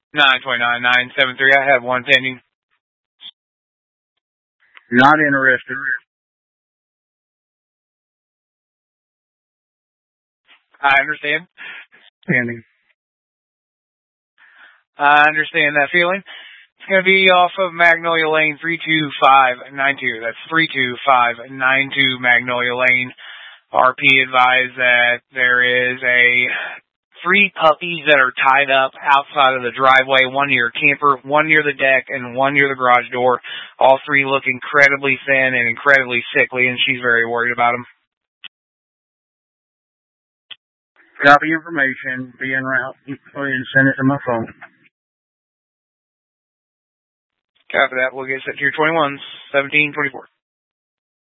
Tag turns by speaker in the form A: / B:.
A: 929-973. I have one pending.
B: Not interested.
A: I understand.
B: Pending.
A: I understand that feeling. It's going to be off of Magnolia Lane 32592. That's 32592 Magnolia Lane. RP advised that there is three puppies that are tied up outside of the driveway, one near camper, one near the deck, and one near the garage door. All three look incredibly thin and incredibly sickly, and she's very worried about them.
B: Copy information. Be en route. Go ahead and send it to my phone.
A: Copy that. We'll get set to your 21s, 1724.